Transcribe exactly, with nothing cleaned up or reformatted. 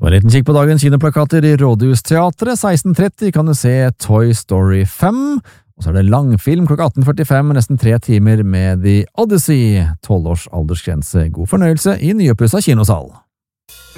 Med en liten kikk på dagens kinoplakater I Rådhusteatret, seksten tretti kan du se Toy Story fem, og så er det langfilm klokka atten førtifem, nesten tre timer med The Odyssey, tolv års aldersgrense. God fornøyelse I nyoppussa kinosal.